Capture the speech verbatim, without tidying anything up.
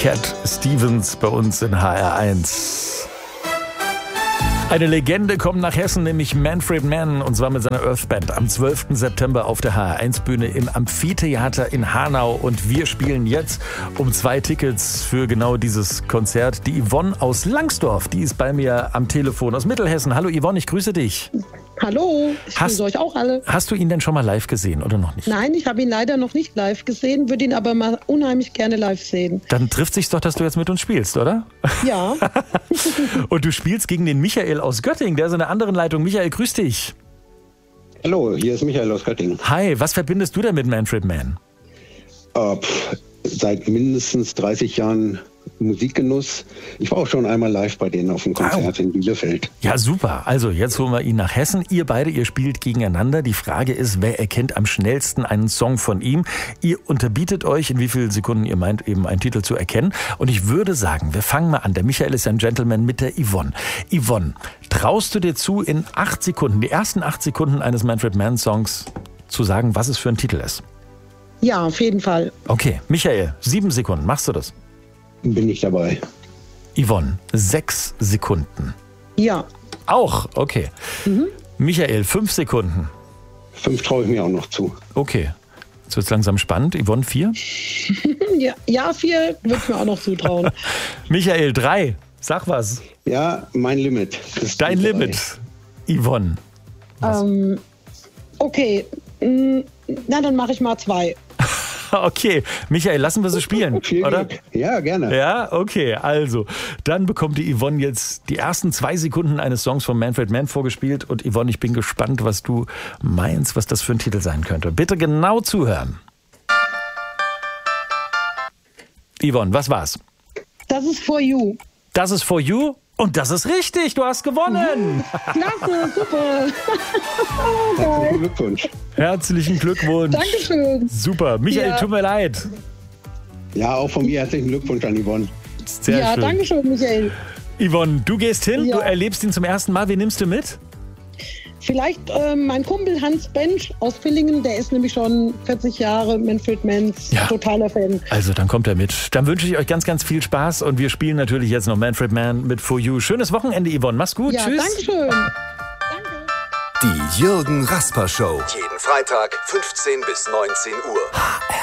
Cat Stevens bei uns in H R eins. Eine Legende kommt nach Hessen, nämlich Manfred Mann, und zwar mit seiner Earth Band am zwölften September auf der H R eins Bühne im Amphitheater in Hanau. Und wir spielen jetzt um zwei Tickets für genau dieses Konzert. Die Yvonne aus Langsdorf, die ist bei mir am Telefon aus Mittelhessen. Hallo Yvonne, ich grüße dich. Hallo, ich grüße euch auch alle. Hast du ihn denn schon mal live gesehen oder noch nicht? Nein, ich habe ihn leider noch nicht live gesehen, würde ihn aber mal unheimlich gerne live sehen. Dann trifft sich's doch, dass du jetzt mit uns spielst, oder? Ja. Und du spielst gegen den Michael aus Göttingen, der ist in der anderen Leitung. Michael, grüß dich. Hallo, hier ist Michael aus Göttingen. Hi, was verbindest du denn mit Manfred Mann? Äh, pff, seit mindestens dreißig Jahren Musikgenuss. Ich war auch schon einmal live bei denen auf dem Konzert oh. in Bielefeld. Ja, super. Also jetzt holen wir ihn nach Hessen. Ihr beide, ihr spielt gegeneinander. Die Frage ist, wer erkennt am schnellsten einen Song von ihm? Ihr unterbietet euch, in wie vielen Sekunden ihr meint, eben einen Titel zu erkennen. Und ich würde sagen, wir fangen mal an. Der Michael ist ein Gentleman mit der Yvonne. Yvonne, traust du dir zu, in acht Sekunden, die ersten acht Sekunden eines Manfred Mann Songs zu sagen, was es für ein Titel ist? Ja, auf jeden Fall. Okay, Michael, sieben Sekunden. Machst du das? Bin ich dabei. Yvonne, sechs Sekunden. Ja. Auch? Okay. Mhm. Michael, fünf Sekunden. Fünf traue ich mir auch noch zu. Okay. Jetzt wird es langsam spannend. Yvonne, vier? ja, ja, vier würde ich mir auch noch zutrauen. Michael, drei. Sag was. Ja, mein Limit. Ist Dein Limit. Yvonne. Ähm, okay. Na, dann mache ich mal zwei. Okay, Michael, lassen wir sie spielen, Viel oder? Glück. Ja, gerne. Ja, okay, also, dann bekommt die Yvonne jetzt die ersten zwei Sekunden eines Songs von Manfred Mann vorgespielt. Und Yvonne, ich bin gespannt, was du meinst, was das für ein Titel sein könnte. Bitte genau zuhören. Yvonne, was war's? Das ist For You. Das ist For You? Und das ist richtig, du hast gewonnen. Klasse, super. Herzlichen Glückwunsch. Herzlichen Glückwunsch. Dankeschön. Super. Michael, ja. tut mir leid. Ja, auch von mir herzlichen Glückwunsch an Yvonne. Sehr ja, schön. danke schön, Michael. Yvonne, du gehst hin, ja. du erlebst ihn zum ersten Mal. Wen nimmst du mit? Vielleicht äh, mein Kumpel Hans Bench aus Villingen, der ist nämlich schon vierzig Jahre Manfred Manns ja. totaler Fan. Also dann kommt er mit. Dann wünsche ich euch ganz, ganz viel Spaß und wir spielen natürlich jetzt noch Manfred Mann mit For You. Schönes Wochenende, Yvonne. Mach's gut. Ja, Tschüss. Dankeschön. Danke. Die Jürgen Rasper Show. Jeden Freitag fünfzehn bis neunzehn Uhr. H